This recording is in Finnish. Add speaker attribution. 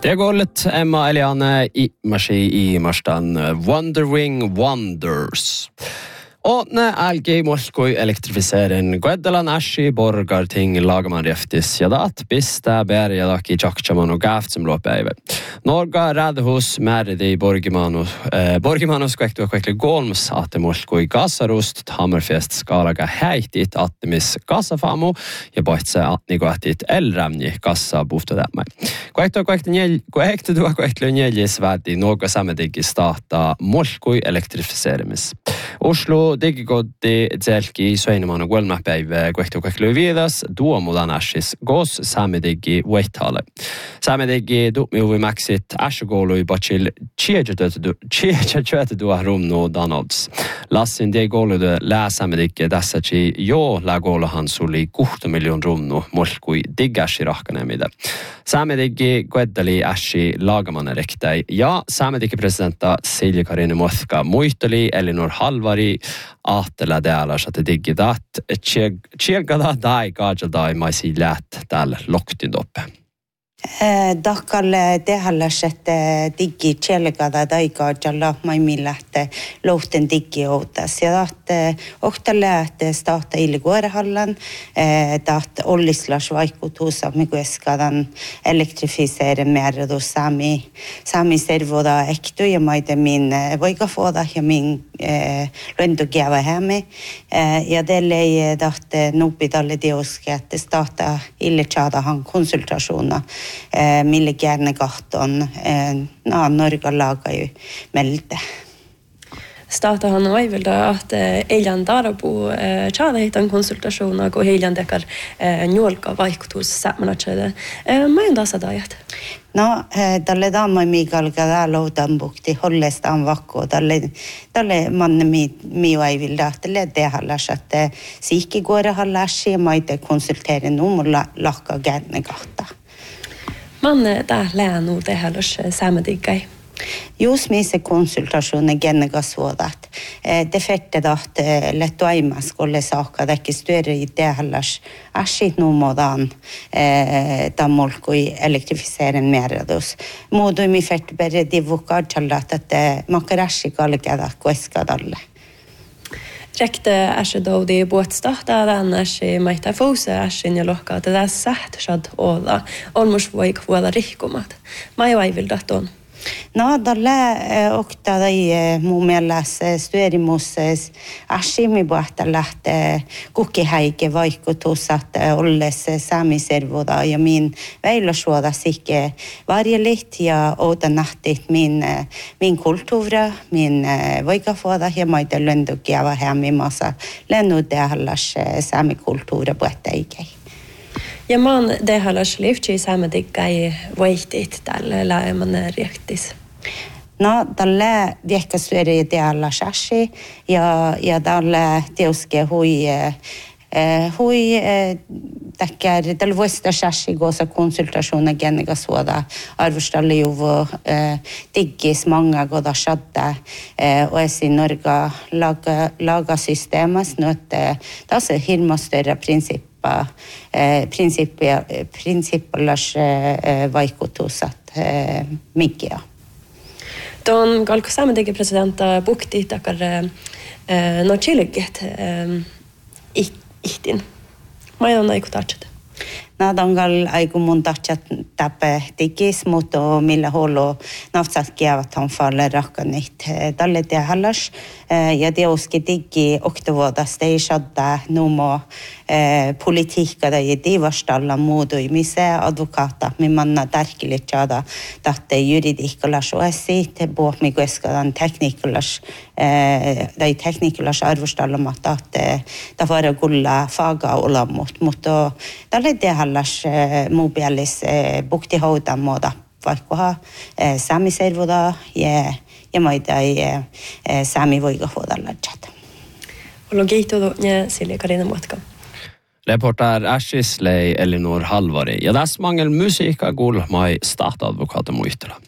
Speaker 1: Det går litt Emma Eliane I Marstan Wondering Wonders. Og när algi molkoi elektrifiserin Guedalan ashi borgarting lagaman reftis jadat bista berjadak I chakchaman og gaft som låpeive. Norga radhus meridi borgimanus kvektu og kvekli golms at molkoi gasarost hammerfest skalaga heitit atmis gasafamo ja boitse atni goatit elramni gasa bufta dämmai. Kvektu du kvekli njeljis vadi norga samedigi stata molkoi elektrifiserimis. Oslo digigodi zelki soinuman og guelmapeive kvektu kvekli vidas duomudan ashis gos samedigi weitale. Samedigi dupmiuvi maxit ashgolui bachil chiejatu rumno Donalds. Lassin de golude la samedigi dassachi jo la gola hansuli 6 miljon rumno molkui diggashi rahkanemide. Samedigi guedali ashi lagaman rektai. Ja, samedigi presidenta Silje Karine Mothka muitali Elinor Halvari Aatela dealas at digidat chiegada dai gaja dai maisi lät tal loktindoppe.
Speaker 2: Dakkalle tehallasette digi chelgada daigajalla maimillahte lohten digi outas ja tahte ohtalähte stahta iliguorehallan taht ollislas vaikutusa mikueskadan elektrifiseeren määrädu sami servoda ektu ja maide min voikafoda ja min lentogiava hämme ja delle tahte nupidalle dioske että stahta illechada han konsultasjoner mille gerne gahton Norge laga ju melde.
Speaker 3: Starta han aivilda att eilan darabo chada hitan konsultationer och eilan dekar njolka vaikutus sämmanachede. Mainda sadajat.
Speaker 2: No, dalle damma Mikael Gadalo dambukti hollestaan vakko dalle manne mi aivilda att det hallas att sikki går hallas ja maite konsultera nummulla lakka gerne gahta.
Speaker 3: Man där lär nog det här samedigai.
Speaker 2: Just mise konsultasjoner gennegasvådat. Det fette att lettoima skulle saka det ikke større I det hallas askit no modan da molkoi elektrifiseren merados. Modu mi fette berre divukar challat att makarashi galgada koeskadalle.
Speaker 3: Rekte ashe då det båtstarta annars maita fose ashe ni lokka det där sagt shad ola almost var jag kvar rikkomat. Mai vill daton.
Speaker 2: No, dalle okta dai mumelas stuerimus ashimi bohtalat kukki haike vaikutusat olles sami servoda ja min veilasvuoda sikke varjelit ja outa nahtit min kulttuura min voikafoda ja maita löndukiava hämmi massa lennude hallas sami kulttuura bohtaikei.
Speaker 3: Ja man det hallas livchi samedigai vaitit tällä laiman reaktis.
Speaker 2: No, dalle viekka syöri det alla shashi ja dalle teuske hui tackar dalle vuestra shashi gosa konsultationer genega såda arvostalle juvo diggis många goda shadda och i Norge laga systemas nåt das hirma större princippelas vaikutusat mikä.
Speaker 3: Don galko samedigi presidenta bukti takar no chileget ihtin. Maina ikutachet.
Speaker 2: Nadangal aigumun tachat tape digis muto millä holo nafsat kiavat han faller rakkanit. Dalle det hallas ja dioski digi oktovodas det shadda numo politika da divastalla modoi mise advokata mi manna tärkeligt tatte juridikalas osi te bohmigueskadan teknikalas dai teknikalas arvostallamat att ta vara gulla faga olamot mutta dalle det hallas mobilis bukti haudan moda vaikka sami servoda ja maidai sami voiga hodalla chat.
Speaker 3: Logito då Silje Karine Mothka.
Speaker 1: Reporter Ashisley Elinor Halvari. Ja, das mangel musik gol mai statadvokat muitela.